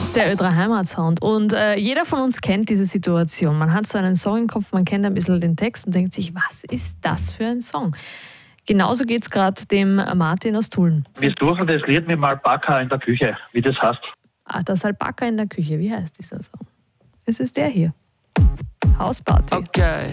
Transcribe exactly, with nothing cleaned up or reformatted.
Der Ö drei Heimatsound. Und äh, jeder von uns kennt diese Situation. Man hat so einen Song im Kopf, man kennt ein bisschen den Text und denkt sich, was ist das für ein Song? Genauso geht es gerade dem Martin aus Tulln. Wir suchen das Lied mit dem Alpaka in der Küche, wie das heißt. Ah, das Alpaka in der Küche, wie heißt dieser Song? Es ist der hier. Hausparty. Okay.